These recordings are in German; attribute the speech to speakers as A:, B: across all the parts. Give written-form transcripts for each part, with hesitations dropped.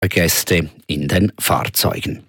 A: Gäste in den Fahrzeugen.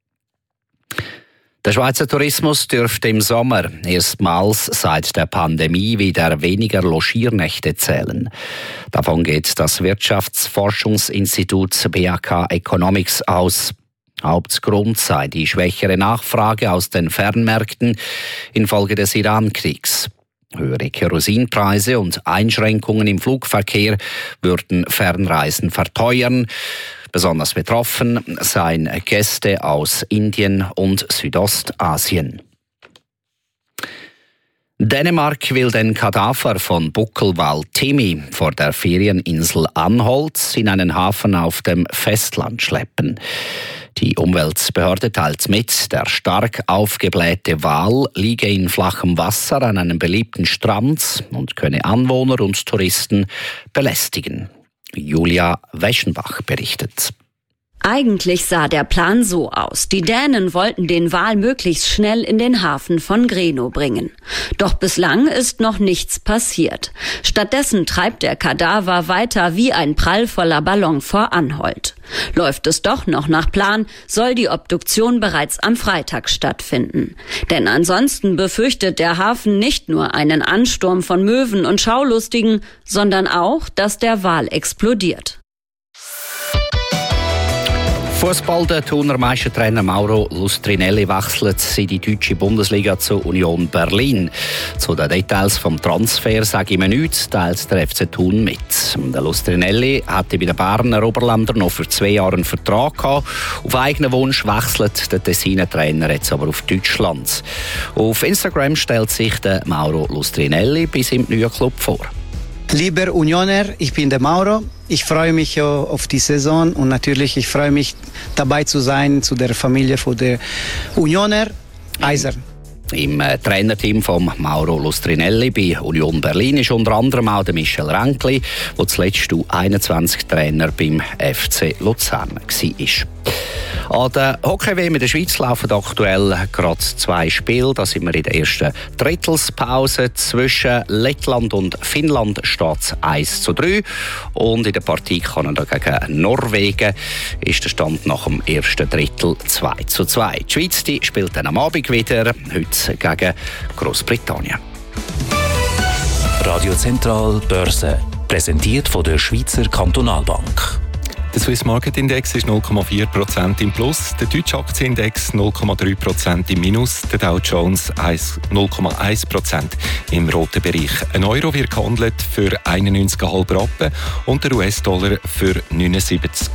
A: Der Schweizer Tourismus dürfte im Sommer erstmals seit der Pandemie wieder weniger Logiernächte zählen. Davon geht das Wirtschaftsforschungsinstitut BAK Economics aus. Hauptgrund sei die schwächere Nachfrage aus den Fernmärkten infolge des Iran-Kriegs. Höhere Kerosinpreise und Einschränkungen im Flugverkehr würden Fernreisen verteuern. Besonders betroffen seien Gäste aus Indien und Südostasien. Dänemark will den Kadaver von Buckelwal Timi vor der Ferieninsel Anholt in einen Hafen auf dem Festland schleppen. Die Umweltbehörde teilt mit, der stark aufgeblähte Wal liege in flachem Wasser an einem beliebten Strand und könne Anwohner und Touristen belästigen. Julia Weschenbach berichtet.
B: Eigentlich sah der Plan so aus. Die Dänen wollten den Wal möglichst schnell in den Hafen von Grenå bringen. Doch bislang ist noch nichts passiert. Stattdessen treibt der Kadaver weiter wie ein prallvoller Ballon vor Anholt. Läuft es doch noch nach Plan, soll die Obduktion bereits am Freitag stattfinden. Denn ansonsten befürchtet der Hafen nicht nur einen Ansturm von Möwen und Schaulustigen, sondern auch, dass der Wal explodiert.
A: Fußball: Der Thuner Meistertrainer Mauro Lustrinelli wechselt in die deutsche Bundesliga zu Union Berlin. Zu den Details vom Transfer sage ich mir nichts, teilt der FC Thun mit. Der Lustrinelli hatte bei den Berner Oberländern noch für 2 Jahre einen Vertrag gehabt. Auf eigenen Wunsch wechselt der Tessiner Trainer jetzt aber auf Deutschland. Auf Instagram stellt sich der Mauro Lustrinelli bei seinem neuen Club vor.
C: Lieber Unioner, ich bin der Mauro. Ich freue mich auf die Saison und natürlich ich freue mich dabei zu sein zu der Familie von der Unioner Eisern.
A: Im Trainerteam von Mauro Lustrinelli bei Union Berlin ist unter anderem auch der Michel Ränkli, der zuletzt U21-Trainer beim FC Luzern war. An der Hockey-WM in der Schweiz laufen aktuell gerade 2 Spiele. Da sind wir in der ersten Drittelspause. Zwischen Lettland und Finnland steht es 1:3. Und in der Partie Kanada gegen Norwegen ist der Stand nach dem ersten Drittel 2:2. Die Schweiz spielt dann am Abend wieder, heute gegen Großbritannien.
D: Radio Zentral Börse, präsentiert von der Schweizer Kantonalbank.
E: Der Swiss Market Index ist 0,4% im Plus, der deutsche Aktienindex 0,3% im Minus, der Dow Jones 0,1% im roten Bereich. Ein Euro wird gehandelt für 91,5 Rappen und der US-Dollar für 79.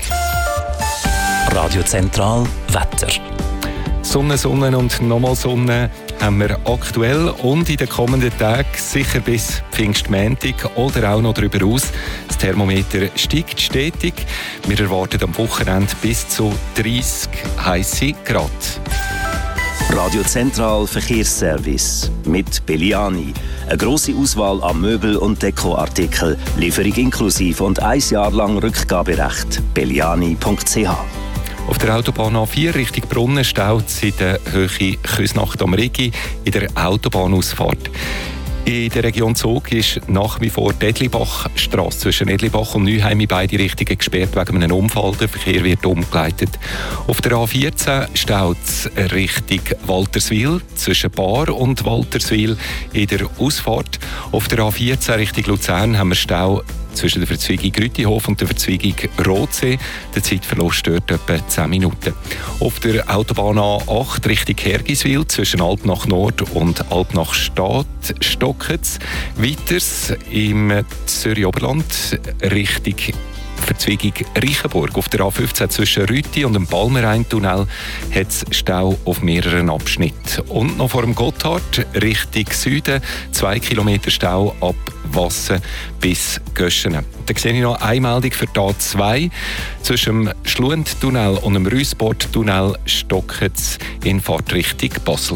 D: Radio Zentral Wetter.
E: Sonne und nochmal Sonne haben wir aktuell und in den kommenden Tagen sicher bis Pfingstmontag oder auch noch darüber aus. Das Thermometer steigt stetig. Wir erwarten am Wochenende bis zu 30 heisse Grad.
F: Radio Zentral Verkehrsservice mit Belliani. Eine grosse Auswahl an Möbel- und Dekoartikeln, Lieferung inklusive und 1 Jahr lang Rückgaberecht. belliani.ch.
E: Auf der Autobahn A4 Richtung Brunnen staut es in der Höhe Küsnacht am Rigi in der Autobahnausfahrt. In der Region Zug ist nach wie vor die Edlibach-Strasse zwischen Edlibach und Neuheim in beide Richtungen gesperrt wegen einem Unfall. Der Verkehr wird umgeleitet. Auf der A14 staut es Richtung Walterswil zwischen Bar und Walterswil in der Ausfahrt. Auf der A14 Richtung Luzern haben wir Stau zwischen der Verzweigung Rütihof und der Verzweigung Rotsee. Der Zeitverlust stört etwa 10 Minuten. Auf der Autobahn A8 Richtung Hergiswil zwischen Alp nach Nord und Alp nach Stadt stockt es. Weiters im Zürich-Oberland Richtung Verzweigung Reichenburg. Auf der A15 zwischen Rüti und dem Balmerrhein-Tunnel hat es Stau auf mehreren Abschnitten. Und noch vor dem Gotthard Richtung Süden 2 Kilometer Stau ab Wassen bis Göschenen. Da sehe ich noch eine Meldung für die A2. Zwischen dem Schlundtunnel und dem Rüssporttunnel stockt es in Fahrtrichtung Basel.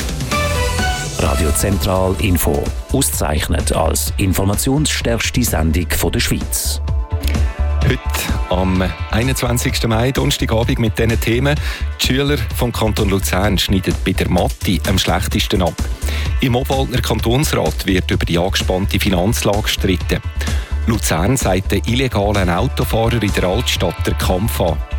D: Radio Zentral Info, ausgezeichnet als informationsstärkste Sendung der Schweiz.
E: Heute am 21. Mai, Donnerstagabend, mit diesen Themen. Die Schüler vom Kanton Luzern schneiden bei der Mathe am schlechtesten ab. Im Obwaldner Kantonsrat wird über die angespannte Finanzlage gestritten. Luzern sagt den illegalen Autofahrern in der Altstadt den Kampf an.